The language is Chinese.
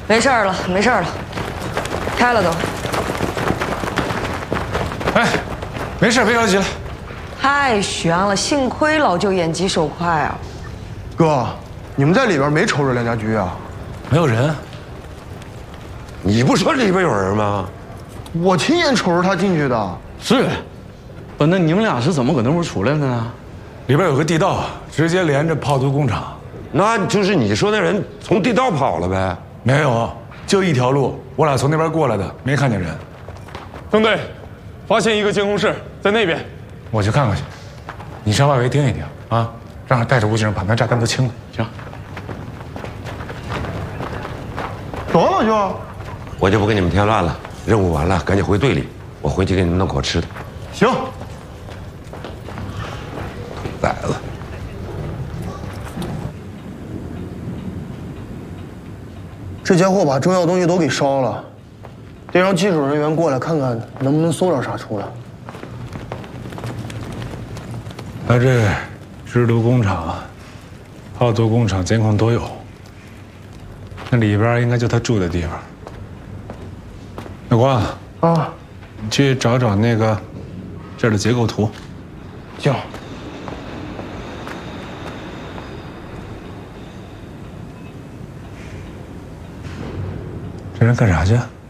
没事了，没事了，开了都。 哎，没事，别着急了。 太悬了，幸亏老舅眼疾手快啊！ 哥，你们在里边没瞅着梁家驹啊？ 没有人。 你不说里边有人吗？ 我亲眼瞅着他进去的。 是，不，那你们俩是怎么搁那屋出来的呢？ 里边有个地道，直接连着炮毒工厂。 那就是你说那人从地道跑了呗？ 没有，就一条路，我俩从那边过来的，没看见人。 郑队，发现一个监控室，在那边。 我去看看去，你上外围盯一盯啊，让带着武警把那炸弹都清了。 行。 走啊，老舅。 我就不跟你们添乱了，任务完了赶紧回队里，我回去给你们弄口吃的。 行。 崽子。 这家伙把重要东西都给烧了，得让技术人员过来看看能不能搜点啥出来。 他这制毒工厂、炮毒工厂监控都有，那里边应该就他住的地方。小光啊， 你去找找那个这儿的结构图。 行。 这人干啥去？